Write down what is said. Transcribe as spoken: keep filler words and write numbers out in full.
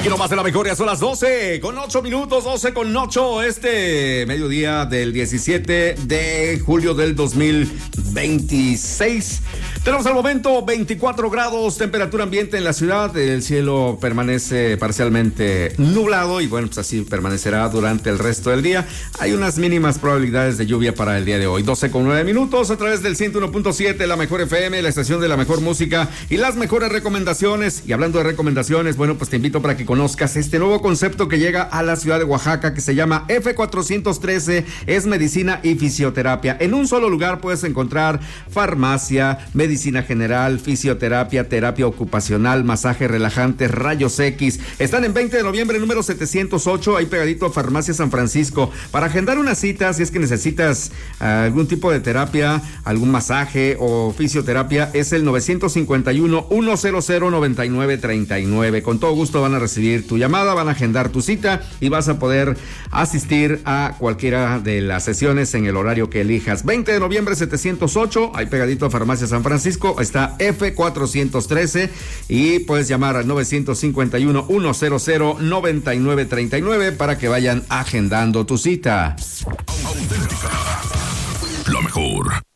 Aquí nomás de la mejor, ya son las doce con ocho minutos, doce con ocho, este mediodía del diecisiete de julio del dos mil veintiséis. Tenemos al momento veinticuatro grados, temperatura ambiente en la ciudad, el cielo permanece parcialmente nublado y bueno, pues así permanecerá durante el resto del día. Hay unas mínimas probabilidades de lluvia para el día de hoy, doce con nueve minutos a través del ciento uno punto siete, la mejor F M, la estación de la mejor música y las mejores recomendaciones. Y hablando de recomendaciones, bueno, pues te invito para que conozcas este nuevo concepto que llega a la ciudad de Oaxaca, que se llama F cuatrocientos trece, es medicina y fisioterapia. En un solo lugar puedes encontrar farmacia, medicina general, fisioterapia, terapia ocupacional, masaje relajante, rayos X. Están en veinte de noviembre, número setecientos ocho, ahí pegadito a Farmacia San Francisco. Para agendar una cita, si es que necesitas uh, algún tipo de terapia, algún masaje o fisioterapia, es el nueve cinco uno, uno cero cero, nueve nueve tres nueve. Con todo gusto van a recibir tu llamada, van a agendar tu cita y vas a poder asistir a cualquiera de las sesiones en el horario que elijas. veinte de noviembre setecientos ocho, ahí pegadito a Farmacia San Francisco, está F cuatrocientos trece y puedes llamar al nueve cinco uno, uno cero cero, nueve nueve tres nueve para que vayan agendando tu cita. Auténtica, la mejor.